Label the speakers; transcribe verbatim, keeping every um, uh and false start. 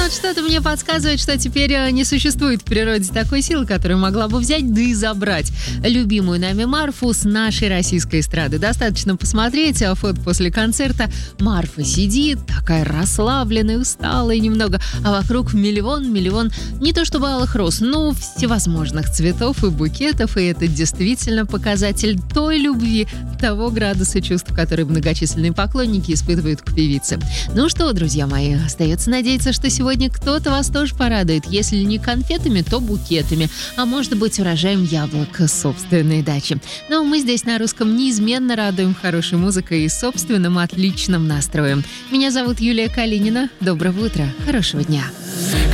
Speaker 1: вот что-то мне подсказывает, что теперь э, не существует в природе такой силы, которая могла бы взять, да и забрать любимую нами Марфу с нашей российской эстрады. Достаточно посмотреть а, фото после концерта. Марфа сидит, такая расслабленная, усталая немного, а вокруг миллион-миллион не то чтобы алых роз, но всевозможных цветов и букетов, и это действительно показатель той любви, того градуса чувств, которые многочисленные поклонники испытывают к певице. Ну что, друзья мои, остается надеяться, что сегодня кто-то вас тоже порадует. Если не конфетами, то букетами, а может быть урожаем яблок с собственной дачи. Но мы здесь на Русском неизменно радуем хорошей музыкой и собственным отличным настроем. Меня зовут Юлия Калинина. Доброго утра, хорошего дня.